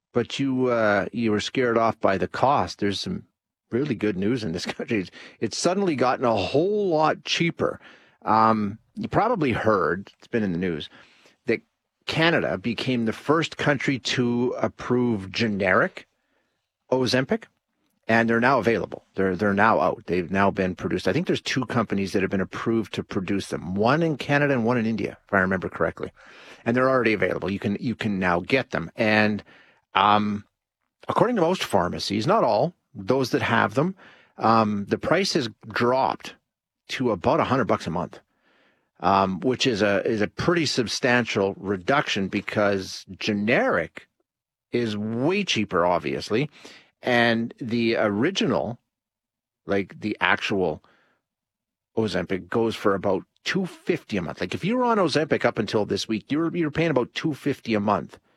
but you were scared off by the cost. There's some really good news in this country. It's suddenly gotten a whole lot cheaper. You probably heard, it's been in the news, that Canada became the first country to approve generic Ozempic, and they're now available. They're now out. They've now been produced. I think there's two companies that have been approved to produce them. One in Canada and one in India, if I remember correctly. And they're already available. You can now get them. And according to most pharmacies, not all, those that have them, the price has dropped to about $100 a month, which is a pretty substantial reduction because generic is way cheaper, obviously, and the original, like the actual Ozempic, goes for about $250 a month. Like if you were on Ozempic up until this week, you're paying about $250 a month.